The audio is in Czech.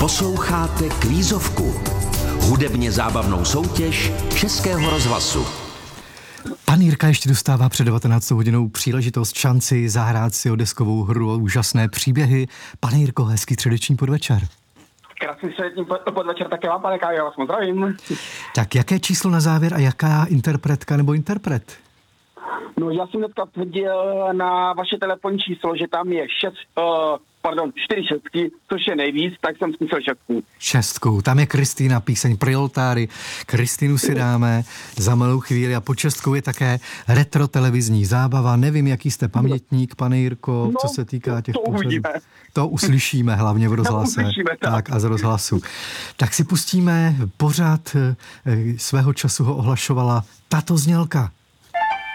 Posloucháte Kvízovku, hudebně zábavnou soutěž Českého rozhlasu. Pan Jirka ještě dostává před 19 hodinou příležitost, šanci zahrát si o deskovou hru o úžasné příběhy. Pane Jirko, hezký středeční podvečer. Krásný středeční podvečer také vám, pane Kájo, já vás moc zdravím. Tak jaké číslo na závěr a jaká interpretka nebo interpret? No já jsem dneska viděl na vaše telefonní číslo, že tam je 4 šestky, což je nejvíc, tak jsem zkusil šestku. Tam je Kristýna, píseň Prioltáry. Kristýnu si dáme za malou chvíli a pod šestkou je také retro televizní zábava. Nevím, jaký jste pamětník, pane Jirko, co se týká těch pořadů. To uslyšíme hlavně v rozhlase. Tak a z rozhlasu. Tak si pustíme pořad, svého času ho ohlašovala tato znělka.